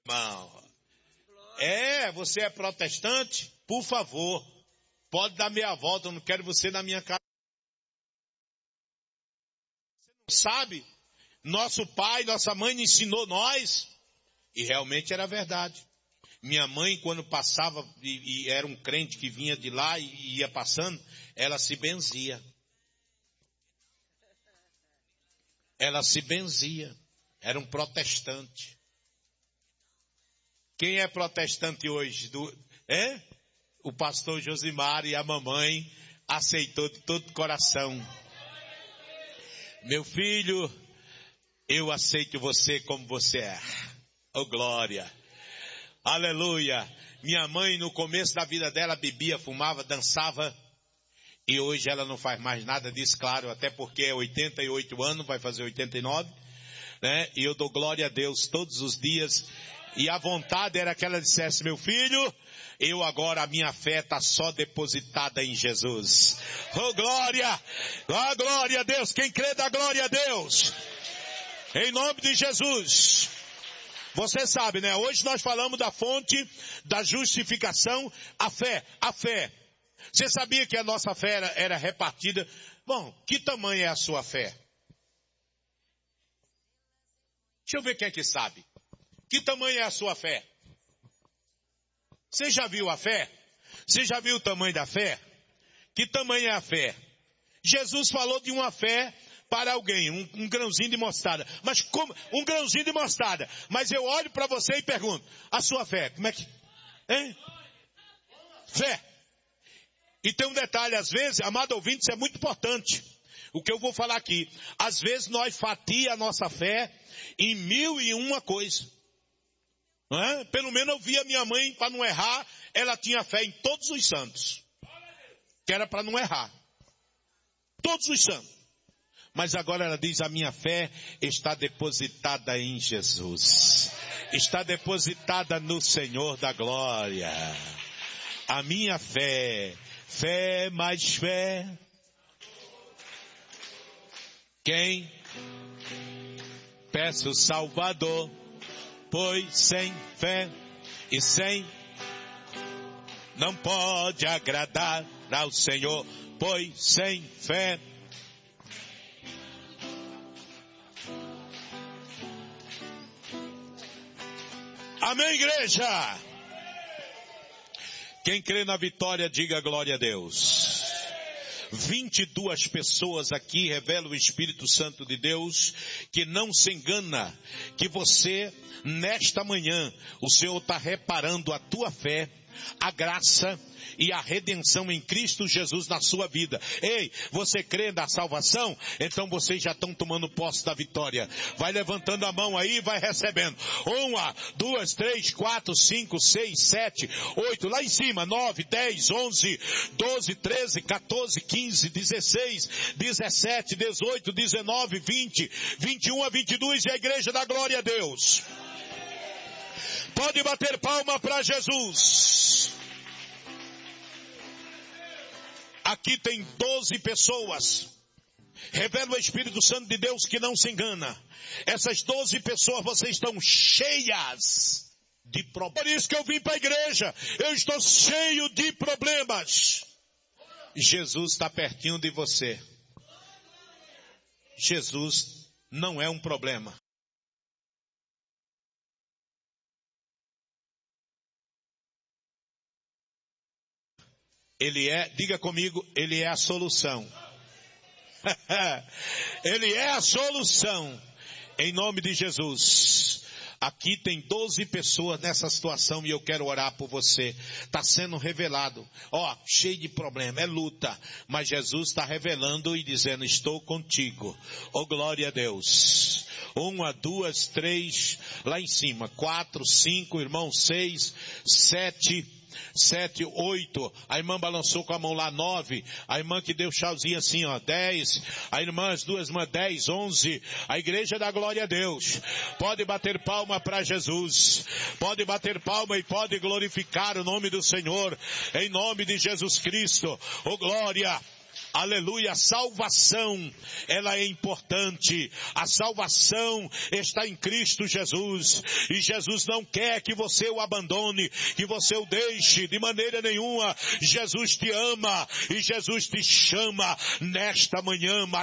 Irmão. Você é protestante? Por favor, pode dar meia volta, eu não quero você na minha casa. Você não sabe? Nosso pai, nossa mãe ensinou nós, e realmente era verdade. Minha mãe, quando passava, e era um crente que vinha de lá e ia passando, ela se benzia. Ela se benzia. Era um protestante. Quem é protestante hoje? O pastor Josimar e a mamãe aceitou de todo o coração. Meu filho, eu aceito você como você é. Oh, glória. Aleluia. Minha mãe, no começo da vida dela, bebia, fumava, dançava. E hoje ela não faz mais nada disso, claro, até porque é 88 anos, vai fazer 89. Né? E eu dou glória a Deus todos os dias. E a vontade era que ela dissesse, meu filho, eu agora, a minha fé está só depositada em Jesus. Oh, glória! Oh, glória a Deus! Quem crê, dá glória a Deus! Em nome de Jesus! Você sabe, né? Hoje nós falamos da fonte da justificação, a fé. A fé. Você sabia que a nossa fé era repartida? Bom, que tamanho é a sua fé? Deixa eu ver quem é que sabe. Que tamanho é a sua fé? Você já viu a fé? Você já viu o tamanho da fé? Que tamanho é a fé? Jesus falou de uma fé para alguém, um grãozinho de mostarda. Mas como? Um grãozinho de mostarda. Mas eu olho para você e pergunto, a sua fé, como é que... Hein? Fé. E tem um detalhe, às vezes, amado ouvinte, isso é muito importante. O que eu vou falar aqui. Às vezes nós fatiamos a nossa fé em 1001 coisa. Não é? Pelo menos eu vi a minha mãe, para não errar, ela tinha fé em todos os santos. Que era para não errar. Todos os santos. Mas agora ela diz, a minha fé está depositada em Jesus. Está depositada no Senhor da glória. A minha fé, fé mais fé. Quem? Peço Salvador, pois sem fé e sem não pode agradar ao Senhor, pois sem fé. Amém, igreja? Quem crê na vitória, diga glória a Deus. 22 pessoas aqui revelam o Espírito Santo de Deus, que não se engana, que você, nesta manhã, o Senhor está reparando a tua fé, a graça e a redenção em Cristo Jesus na sua vida. Ei, você crê na salvação? Então vocês já estão tomando posse da vitória. Vai levantando a mão aí e vai recebendo. 1, 2, 3, 4, 5, 6, 7, 8, lá em cima, 9, 10, 11, 12, 13, 14, 15, 16, 17, 18, 19, 20, 21 a 22 e a igreja dá glória a Deus. Pode bater palma para Jesus. Aqui tem 12 pessoas. Revela o Espírito Santo de Deus que não se engana. Essas 12 pessoas, vocês estão cheias de problemas. Por isso que eu vim para a igreja. Eu estou cheio de problemas. Jesus está pertinho de você. Jesus não é um problema. Ele é, diga comigo, Ele é a solução. Ele é a solução. Em nome de Jesus. Aqui tem 12 pessoas nessa situação e eu quero orar por você. Está sendo revelado. Cheio de problema, é luta. Mas Jesus está revelando e dizendo, estou contigo. Glória a Deus. 1, 2, 3, lá em cima. 4, 5, irmão, 6, 7, 8, a irmã balançou com a mão lá, 9, a irmã que deu tchauzinho assim, 10, a irmã, as duas irmãs, 10, 11, a igreja dá glória a Deus. Pode bater palma para Jesus, pode bater palma e pode glorificar o nome do Senhor, em nome de Jesus Cristo. Glória, Aleluia, a salvação, ela é importante. A salvação está em Cristo Jesus. E Jesus não quer que você o abandone, que você o deixe de maneira nenhuma. Jesus te ama e Jesus te chama nesta manhã.